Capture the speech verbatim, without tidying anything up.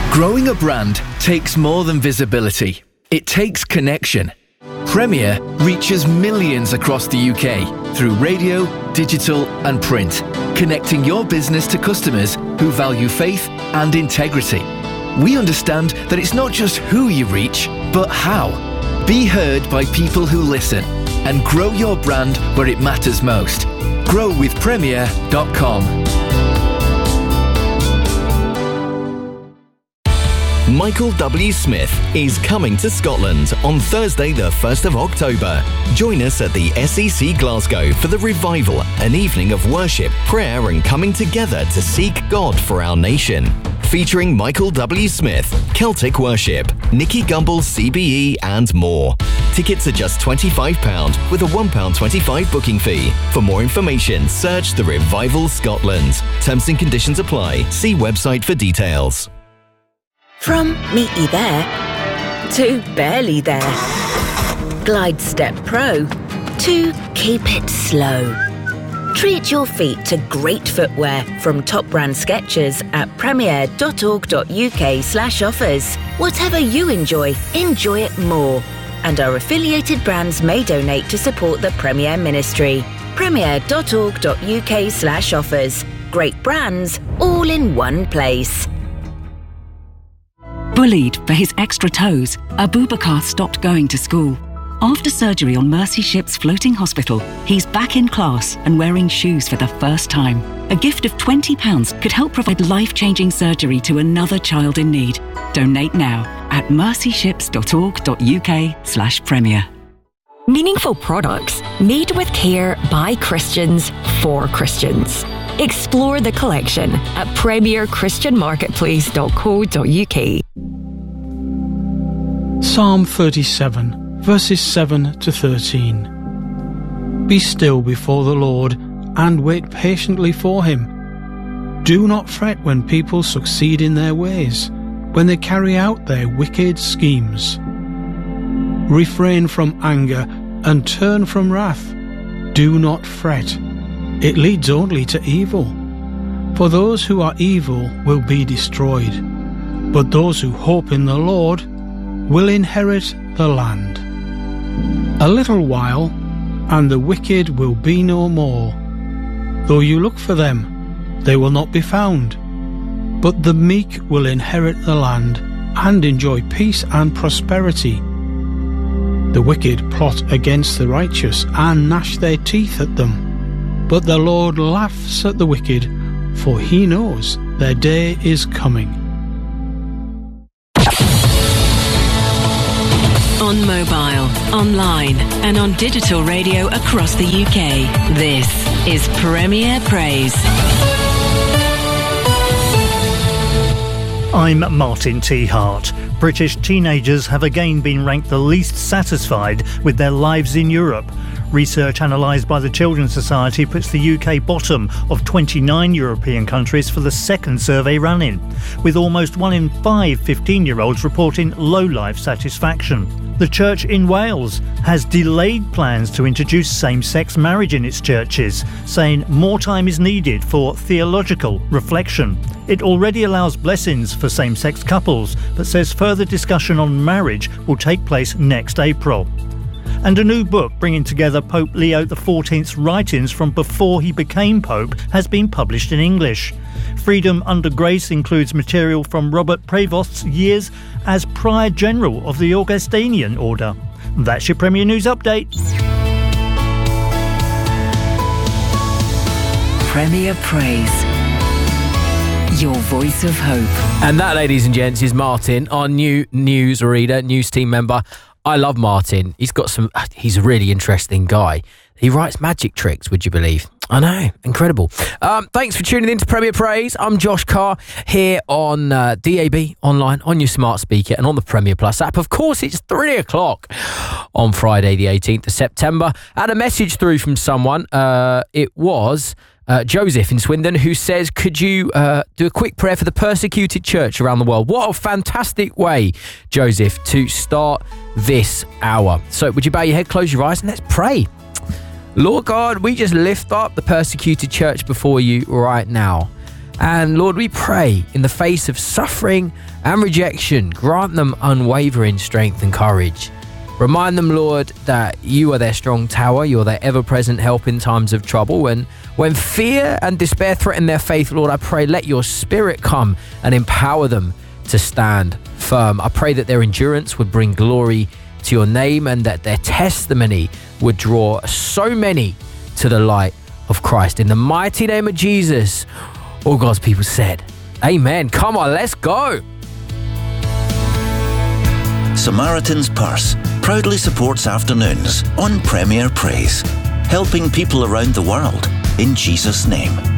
Growing a brand takes more than visibility. It takes connection. Premier reaches millions across the U K through radio, digital and print, connecting your business to customers who value faith and integrity. We understand that it's not just who you reach, but how. Be heard by people who listen and grow your brand where it matters most. grow with premier dot com. Michael W. Smith is coming to Scotland on Thursday the first of October. Join us at the S E C Glasgow for the Revival, an evening of worship, prayer and coming together to seek God for our nation. Featuring Michael W. Smith, Celtic Worship, Nicky Gumbel C B E and more. Tickets are just twenty-five pounds with a one pound twenty-five booking fee. For more information, search The Revival Scotland. Terms and conditions apply. See website for details. From meet you there to barely there. Glide Step Pro to keep it slow. Treat your feet to great footwear from top brand Skechers at premier dot org dot U K slash offers. Whatever you enjoy, enjoy it more. And our affiliated brands may donate to support the Premier Ministry. premier dot org dot U K slash offers. Great brands, all in one place. Bullied for his extra toes, Abubakar stopped going to school. After surgery on Mercy Ship's floating hospital, he's back in class and wearing shoes for the first time. A gift of twenty pounds could help provide life-changing surgery to another child in need. Donate now at mercyships dot org dot U K slash premier. Meaningful products made with care by Christians for Christians. Explore the collection at premier christian marketplace dot co dot U K. Psalm thirty-seven, verses seven to thirteen. Be still before the Lord and wait patiently for him. Do not fret when people succeed in their ways, when they carry out their wicked schemes. Refrain from anger and turn from wrath. Do not fret. It leads only to evil. For those who are evil will be destroyed, but those who hope in the Lord will inherit the land. A little while, and the wicked will be no more. Though you look for them, they will not be found. But the meek will inherit the land and enjoy peace and prosperity. The wicked plot against the righteous and gnash their teeth at them. But the Lord laughs at the wicked, for he knows their day is coming. On mobile, online and on digital radio across the U K, this is Premier Praise. I'm Martin T. Hart. British teenagers have again been ranked the least satisfied with their lives in Europe. Research analysed by the Children's Society puts the U K bottom of twenty-nine European countries for the second survey run-in, with almost one in five fifteen-year-olds reporting low life satisfaction. The church in Wales has delayed plans to introduce same-sex marriage in its churches, saying more time is needed for theological reflection. It already allows blessings for same-sex couples, but says further discussion on marriage will take place next April. And a new book bringing together Pope Leo the fourteenth's writings from before he became Pope has been published in English. Freedom Under Grace includes material from Robert Prevost's years as Prior General of the Augustinian Order. That's your Premier News Update. Premier Praise. Your voice of hope. And that, ladies and gents, is Martin, our new news reader, news team member. I love Martin. He's got some... He's a really interesting guy. He writes magic tricks, would you believe? I know. Incredible. Um, thanks for tuning in to Premier Praise. I'm Josh Carr here on uh, D A B, online, on your smart speaker and on the Premier Plus app. Of course, it's three o'clock on Friday, the eighteenth of September. I had a message through from someone. Uh, it was... Uh, Joseph in Swindon, who says, could you uh, do a quick prayer for the persecuted church around the world? What a fantastic way, Joseph, to start this hour. So would you bow your head, close your eyes, and let's pray. Lord God, we just lift up the persecuted church before you right now. And Lord, we pray in the face of suffering and rejection, grant them unwavering strength and courage. Remind them, Lord, that you are their strong tower, you're their ever-present help in times of trouble. And when fear and despair threaten their faith, Lord, I pray, let your Spirit come and empower them to stand firm. I pray that their endurance would bring glory to your name and that their testimony would draw so many to the light of Christ. In the mighty name of Jesus, all God's people said, amen. Come on, let's go. Samaritan's Purse proudly supports afternoons on Premier Praise, helping people around the world in Jesus' name.